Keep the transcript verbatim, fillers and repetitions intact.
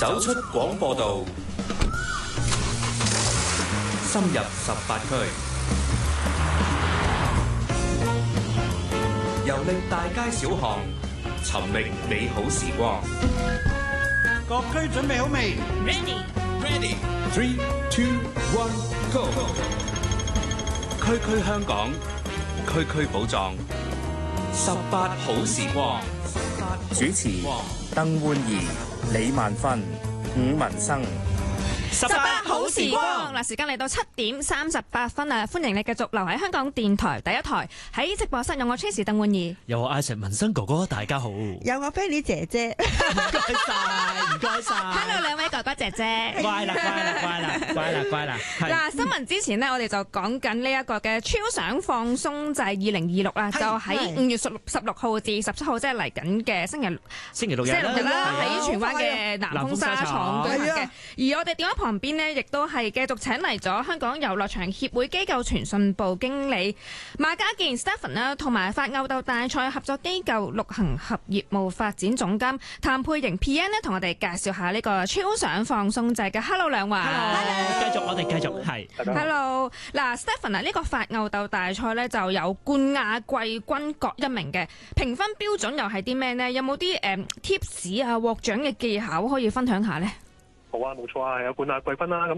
走出廣播道，深入十八區，遊歷大街小巷，尋覓美好時光。 各區準備好未 ？Ready Ready Three Two One Go！ 區區香港，區區寶藏，十八好時光。 主持鄧煥儀、李萬芬、伍文生。 十八好時光嗱，時間嚟到七點三十八分啊！歡迎你繼續留喺香港電台第一台，喺直播室有我 Tracy 鄧煥儀， 有我 Isaac 文生哥哥，大家好。 有我 Fanny 姐姐， 唔該晒，唔該晒。 Hello 兩位哥哥姐姐， 乖啦，乖啦，乖啦，乖啦，乖啦。 嗱，新聞之前呢，我哋就講緊呢一個嘅超想放鬆制二零二六啦，就喺五月十六十六號至十七號，即係嚟緊嘅星期星期六日星期六日啦，喺荃灣嘅南豐紗廠舉行嘅。而我哋電話旁邊呢，亦都係繼續請嚟咗香港遊樂場協會機構傳訊部經理馬家健 Stephen 啦，同埋發吽哣大賽合作機構陸行合業務發展總監譚佩瑩 P N 呢，同我哋介紹下呢個超想放鬆制嘅。Hello 兩位 ，Hello， 繼續我哋繼續係 ，Hello， 嗱 Stephen 啊，呢個發吽哣大賽呢，就有冠亞季軍各一名嘅，評分標準又係啲咩呢？有冇啲誒 tips 啊獲獎嘅技巧可以分享下呢？ 好啊，冇錯啊，有冠亞季軍啦。咁